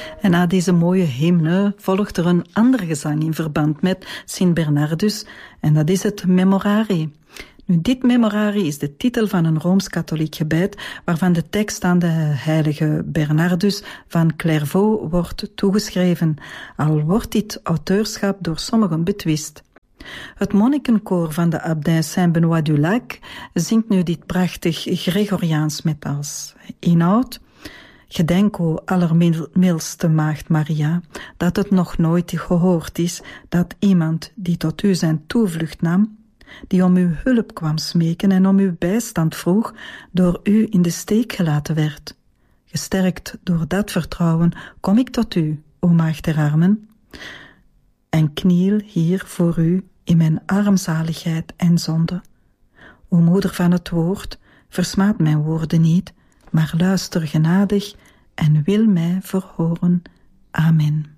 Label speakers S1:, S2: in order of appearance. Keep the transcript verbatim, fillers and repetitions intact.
S1: En na deze mooie hymne volgt er een ander gezang in verband met Sint Bernardus, en dat is het Memorare. Nu, dit Memorare is de titel van een Rooms-katholiek gebed, waarvan de tekst aan de heilige Bernardus van Clairvaux wordt toegeschreven, al wordt dit auteurschap door sommigen betwist. Het monnikenkoor van de abdij Saint-Benoît-du-Lac zingt nu dit prachtig Gregoriaans met als inhoud: Gedenk, o allermildste Maagd Maria, dat het nog nooit gehoord is dat iemand die tot u zijn toevlucht nam, die om uw hulp kwam smeken en om uw bijstand vroeg, door u in de steek gelaten werd. Gesterkt door dat vertrouwen kom ik tot u, o Maagd der Armen, en kniel hier voor u in mijn armzaligheid en zonde. O Moeder van het Woord, versmaad mijn woorden niet, maar luister genadig en wil mij verhoren. Amen.